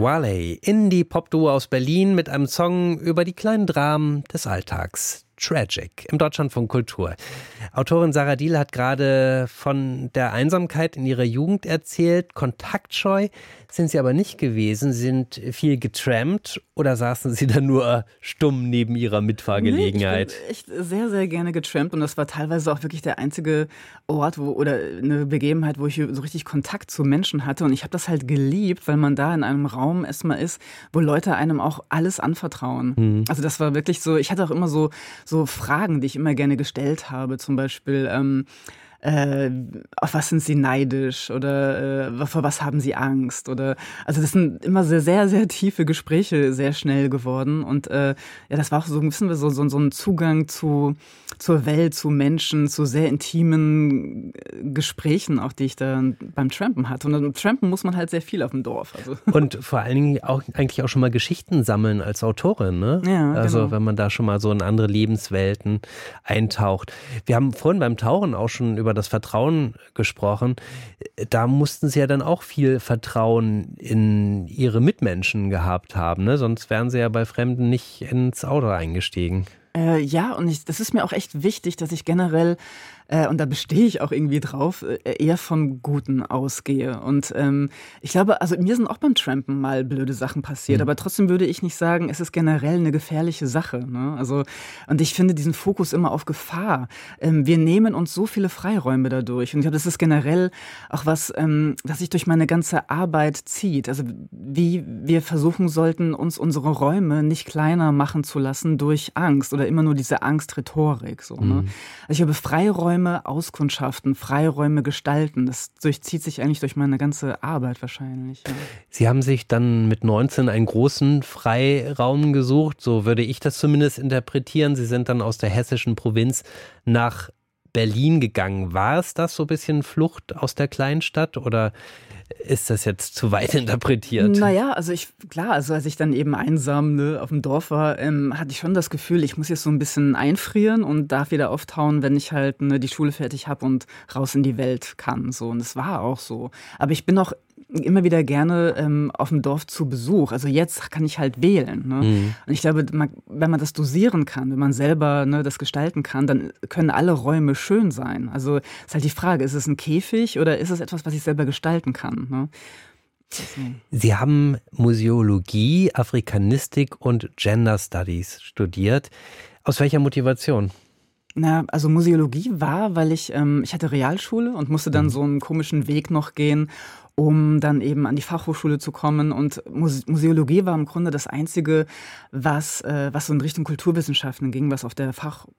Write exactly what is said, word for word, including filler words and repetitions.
Wale, Indie-Pop-Duo aus Berlin mit einem Song über die kleinen Dramen des Alltags. Tragic im Deutschlandfunk Kultur. Autorin Sarah Diel hat gerade von der Einsamkeit in ihrer Jugend erzählt. Kontaktscheu sind Sie aber nicht gewesen. Sie sind viel getrampt oder saßen Sie da nur stumm neben Ihrer Mitfahrgelegenheit? Nee, ich bin echt sehr, sehr gerne getrampt und das war teilweise auch wirklich der einzige Ort wo, oder eine Begebenheit, wo ich so richtig Kontakt zu Menschen hatte und ich habe das halt geliebt, weil man da in einem Raum erstmal ist, wo Leute einem auch alles anvertrauen. Mhm. Also das war wirklich so, ich hatte auch immer so so Fragen, die ich immer gerne gestellt habe, zum Beispiel, ähm, äh, auf was sind Sie neidisch oder äh, vor was haben Sie Angst? Oder also das sind immer sehr, sehr, sehr tiefe Gespräche sehr schnell geworden und äh, ja, das war auch so ein bisschen so, so, so ein Zugang zu zur Welt, zu Menschen, zu sehr intimen Gesprächen, auch die ich da beim Trampen hatte. Und beim Trampen muss man halt sehr viel auf dem Dorf. Also. Und vor allen Dingen auch eigentlich auch schon mal Geschichten sammeln als Autorin, ne? Ja, also genau. Wenn man da schon mal so in andere Lebenswelten eintaucht. Wir haben vorhin beim Tauchen auch schon über das Vertrauen gesprochen. Da mussten Sie ja dann auch viel Vertrauen in Ihre Mitmenschen gehabt haben, ne? Sonst wären Sie ja bei Fremden nicht ins Auto eingestiegen. Äh, ja, und ich, das ist mir auch echt wichtig, dass ich generell, äh, und da bestehe ich auch irgendwie drauf, äh, eher vom Guten ausgehe. Und ähm, ich glaube, also mir sind auch beim Trampen mal blöde Sachen passiert, mhm. aber trotzdem würde ich nicht sagen, es ist generell eine gefährliche Sache. Ne? Also, und ich finde diesen Fokus immer auf Gefahr. Ähm, wir nehmen uns so viele Freiräume dadurch. Und ich glaube, das ist generell auch was, ähm, was sich durch meine ganze Arbeit zieht. Also wie wir versuchen sollten, uns unsere Räume nicht kleiner machen zu lassen durch Angst oder immer nur diese Angstrhetorik. So, ne? Also ich glaube, Freiräume auskundschaften, Freiräume gestalten, das durchzieht sich eigentlich durch meine ganze Arbeit wahrscheinlich. Ja. Sie haben sich dann mit neunzehn einen großen Freiraum gesucht, so würde ich das zumindest interpretieren. Sie sind dann aus der hessischen Provinz nach Berlin gegangen. War es das so ein bisschen Flucht aus der Kleinstadt oder ist das jetzt zu weit interpretiert? Naja, also ich, klar, also als ich dann eben einsam ne, auf dem Dorf war, ähm, hatte ich schon das Gefühl, ich muss jetzt so ein bisschen einfrieren und darf wieder auftauen, wenn ich halt ne, die Schule fertig habe und raus in die Welt kann. So. Und es war auch so. Aber ich bin auch immer wieder gerne ähm, auf dem Dorf zu Besuch. Also jetzt kann ich halt wählen. Ne? Mhm. Und ich glaube, man, wenn man das dosieren kann, wenn man selber ne, das gestalten kann, dann können alle Räume schön sein. Also ist halt die Frage, ist es ein Käfig oder ist es etwas, was ich selber gestalten kann? Ne? Sie haben Museologie, Afrikanistik und Gender Studies studiert. Aus welcher Motivation? Na, also Museologie war, weil ich, ähm, ich hatte Realschule und musste dann so einen komischen Weg noch gehen, um dann eben an die Fachhochschule zu kommen. Und Muse- Museologie war im Grunde das Einzige, was, äh, was so in Richtung Kulturwissenschaften ging, was auf der Fach